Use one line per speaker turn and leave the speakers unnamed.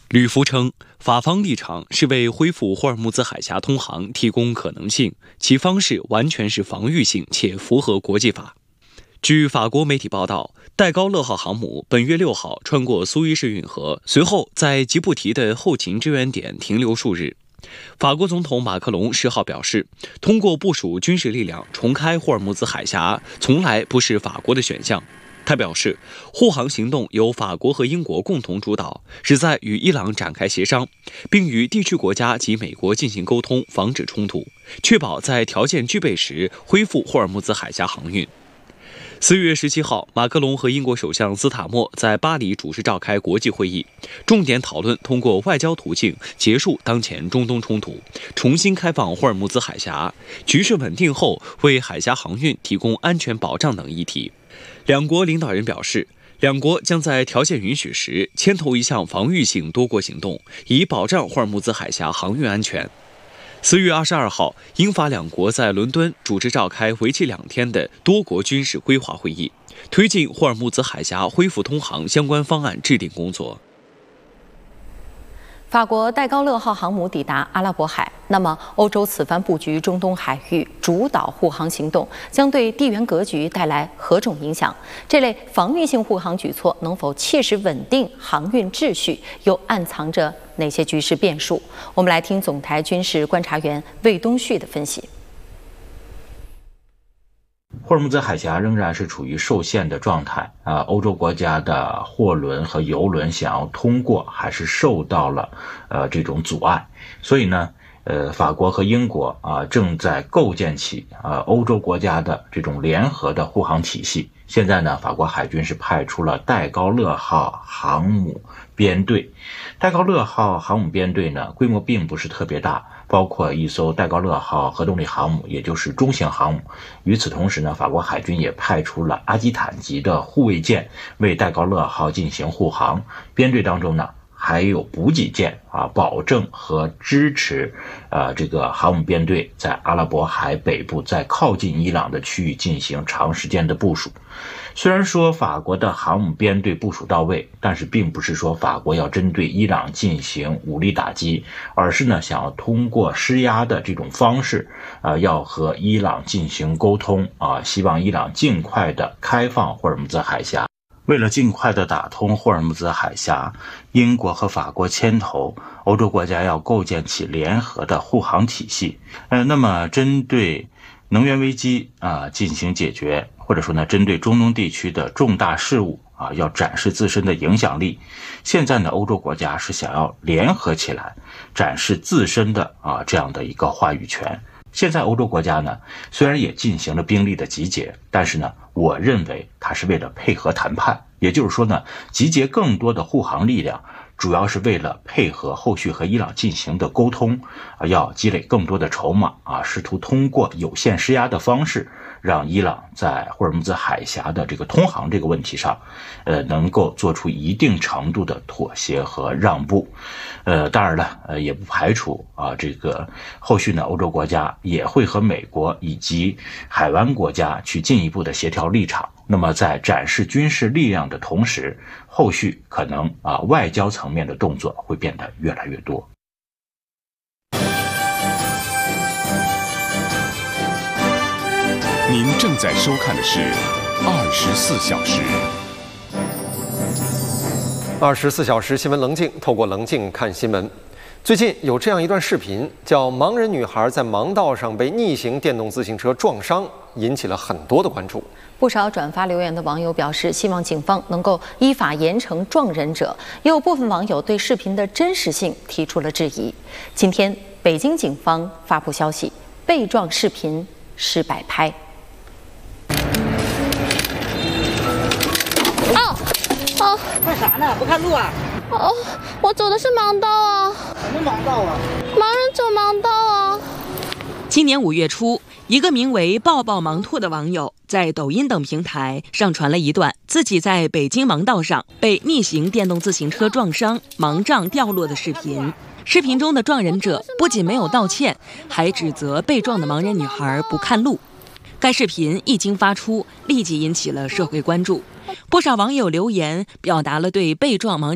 吕福称，法方立场是为恢复霍尔木兹海峡通航提供可能性，其方式完全是防御性且符合国际法。据法国媒体报道，戴高乐号航母本月6号穿过苏伊士运河，随后在吉布提的后勤支援点停留数日。法国总统马克龙10号表示，通过部署军事力量重开霍尔木兹海峡，从来不是法国的选项。他表示，护航行动由法国和英国共同主导，旨在与伊朗展开协商，并与地区国家及美国进行沟通，防止冲突，确保在条件具备时恢复霍尔木兹海峡航运。4月17号，马克龙和英国首相斯塔默在巴黎主持召开国际会议，重点讨论通过外交途径结束当前中东冲突，重新开放霍尔木兹海峡，局势稳定后为海峡航运提供安全保障等议题。两国领导人表示，两国将在条件允许时牵头一项防御性多国行动，以保障霍尔木兹海峡航运安全。4月22号，英法两国在伦敦主持召开为期2天的多国军事规划会议，推进霍尔木兹海峡恢复通航相关方案制定工作。
法国戴高乐号航母抵达阿拉伯海，那么欧洲此番布局中东海域主导护航行动，将对地缘格局带来何种影响？这类防御性护航举措能否切实稳定航运秩序，又暗藏着哪些局势变数？我们来听总台军事观察员魏东旭的分析。
霍尔木兹海峡仍然是处于受限的状态欧洲国家的货轮和油轮想要通过还是受到了这种阻碍，所以呢法国和英国正在构建起欧洲国家的这种联合的护航体系。现在呢，法国海军是派出了戴高乐号航母编队。戴高乐号航母编队呢，规模并不是特别大，包括一艘戴高乐号核动力航母，也就是中型航母。与此同时呢，法国海军也派出了阿基坦级的护卫舰为戴高乐号进行护航。编队当中呢，还有补给舰保证和支持这个航母编队在阿拉伯海北部在靠近伊朗的区域进行长时间的部署。虽然说法国的航母编队部署到位，但是并不是说法国要针对伊朗进行武力打击，而是呢想要通过施压的这种方式要和伊朗进行沟通希望伊朗尽快的开放霍尔木兹海峡。为了尽快的打通霍尔木兹海峡，英国和法国牵头，欧洲国家要构建起联合的护航体系。那么针对能源危机进行解决，或者说呢，针对中东地区的重大事务要展示自身的影响力。现在呢，欧洲国家是想要联合起来，展示自身的这样的一个话语权。现在欧洲国家呢，虽然也进行了兵力的集结，但是呢，我认为它是为了配合谈判，也就是说呢，集结更多的护航力量，主要是为了配合后续和伊朗进行的沟通，要积累更多的筹码试图通过有限施压的方式，让伊朗在霍尔木兹海峡的这个通航这个问题上，能够做出一定程度的妥协和让步。当然了，也不排除这个后续呢，欧洲国家也会和美国以及海湾国家去进一步的协调立场。那么在展示军事力量的同时，后续可能外交层面的动作会变得越来越多。
您正在收看的是24小时。
24小时新闻棱镜，透过棱镜看新闻。最近有这样一段视频，叫盲人女孩在盲道上被逆行电动自行车撞伤，引起了很多的关注。
不少转发留言的网友表示，希望警方能够依法严惩撞人者，也有部分网友对视频的真实性提出了质疑。今天，北京警方发布消息，被撞视频是摆拍。
干啥呢？不看路啊？
我走的是盲道啊。
什么盲道啊？
盲人走盲道啊。
今年5月初，一个名为“抱抱盲兔”的网友在抖音等平台上传了一段自己在北京盲道上被逆行电动自行车撞伤、盲杖掉落的视频。视频中的撞人者不仅没有道歉，还指责被撞的盲人女孩不看路。该视频一经发出，立即引起了社会关注。不少网友留言表达了对被撞盲